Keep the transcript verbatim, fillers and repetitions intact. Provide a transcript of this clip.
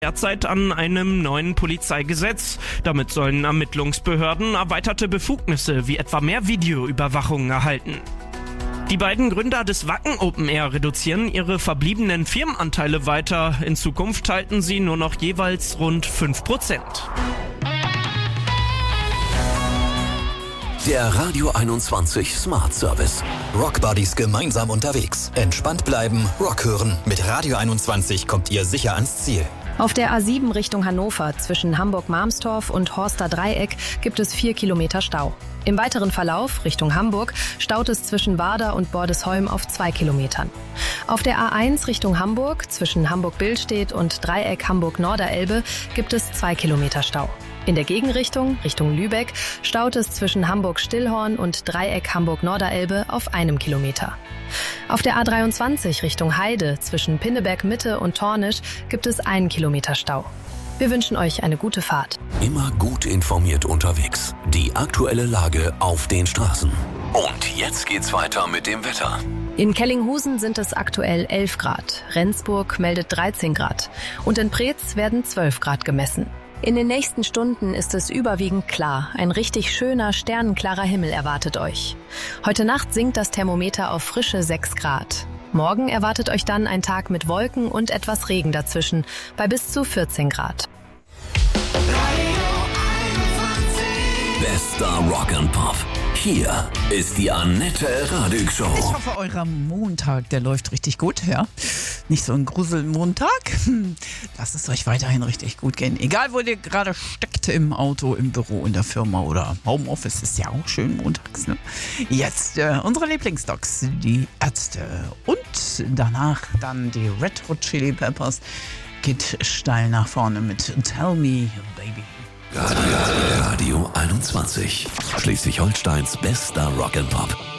Derzeit an einem neuen Polizeigesetz. Damit sollen Ermittlungsbehörden erweiterte Befugnisse wie etwa mehr Videoüberwachung erhalten. Die beiden Gründer des Wacken Open Air reduzieren ihre verbliebenen Firmenanteile weiter. In Zukunft halten sie nur noch jeweils rund fünf Prozent. Der Radio einundzwanzig Smart Service. Rock Buddies gemeinsam unterwegs. Entspannt bleiben, Rock hören. Mit Radio einundzwanzig kommt ihr sicher ans Ziel. Auf der A sieben Richtung Hannover zwischen Hamburg-Marmstorf und Horster Dreieck gibt es vier Kilometer Stau. Im weiteren Verlauf Richtung Hamburg staut es zwischen Warder und Bordesholm auf zwei Kilometern. Auf der A eins Richtung Hamburg zwischen Hamburg-Billstedt und Dreieck Hamburg-Norderelbe gibt es zwei Kilometer Stau. In der Gegenrichtung, Richtung Lübeck, staut es zwischen Hamburg-Stillhorn und Dreieck Hamburg-Norderelbe auf einem Kilometer. Auf der A dreiundzwanzig Richtung Heide zwischen Pinneberg Mitte und Tornisch gibt es einen Kilometer Stau. Wir wünschen euch eine gute Fahrt. Immer gut informiert unterwegs. Die aktuelle Lage auf den Straßen. Und jetzt geht's weiter mit dem Wetter. In Kellinghusen sind es aktuell elf Grad. Rendsburg meldet dreizehn Grad. Und in Preetz werden zwölf Grad gemessen. In den nächsten Stunden ist es überwiegend klar. Ein richtig schöner, sternenklarer Himmel erwartet euch. Heute Nacht sinkt das Thermometer auf frische sechs Grad. Morgen erwartet euch dann ein Tag mit Wolken und etwas Regen dazwischen, bei bis zu vierzehn Grad. Bester Rock and Pop. Hier ist die Annette Radig Show. Ich hoffe, euer Montag, der läuft richtig gut, ja. Nicht so ein Gruselmontag. Lasst es euch weiterhin richtig gut gehen. Egal, wo ihr gerade steckt, im Auto, im Büro, in der Firma oder Homeoffice, ist ja auch schön montags, ne? Jetzt äh, unsere Lieblingsdocs, die Ärzte. Und danach dann die Red Hot Chili Peppers. Geht steil nach vorne mit Tell Me, Baby. Radio, Radio einundzwanzig. Schleswig-Holsteins bester Rock and Pop.